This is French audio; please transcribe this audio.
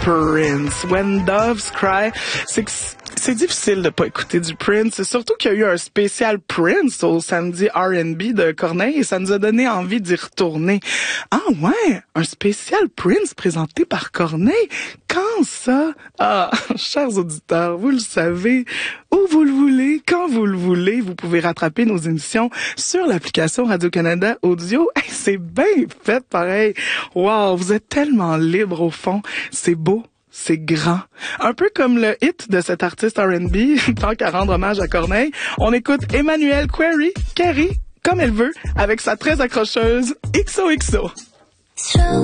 Prince. When Doves Cry. C'est difficile de pas écouter du Prince. C'est surtout qu'il y a eu un spécial Prince au samedi R&B de Corneille et ça nous a donné envie d'y retourner. Ah ouais, un spécial Prince présenté par Corneille. Quand ça? Ah, chers auditeurs, vous le savez, où vous le voulez, quand vous le voulez, vous pouvez rattraper nos émissions sur l'application Radio-Canada Audio. Hey, c'est bien fait pareil. Wow, vous êtes tellement libre au fond. C'est beau. C'est grand. Un peu comme le hit de cet artiste R&B, tant qu'à rendre hommage à Corneille, on écoute Emmanuelle Carey, comme elle veut, avec sa très accrocheuse XOXO.